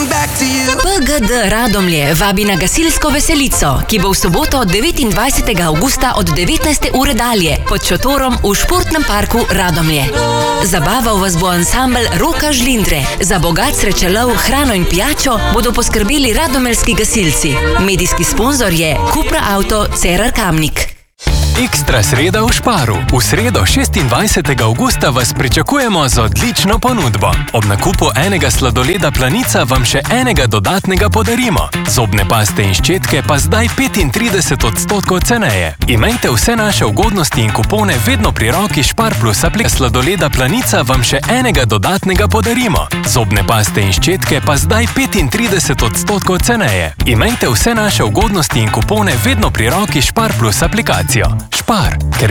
PGD Radomlje vabi na gasilsko veselico, ki bo v soboto 29. avgusta od 19. ure dalje pod šotorom v športnem parku Radomlje. Zabaval vas bo ansambel Roka Žlindre. Za bogat srečelov, hrano in pijačo bodo poskrbeli radomeljski gasilci. Medijski sponzor je Cupra Auto Cerar Kamnik. Ekstra sreda v Sparu. V sredo 26. avgusta vas pričakujemo z odlično ponudbo. Ob nakupu enega sladoleda Planica vam še enega dodatnega podarimo. Zobne paste in ščetke pa zdaj 35% ceneje. Imejte vse naše ugodnosti in kupone vedno pri roki. Spar plus aplikacija sladoleda Planica vam še enega dodatnega podarimo. Zobne paste in ščetke pa zdaj 35% ceneje. Imejte vse naše ugodnosti in kupone vedno pri roki. Spar plus aplikacijo. Spar, ker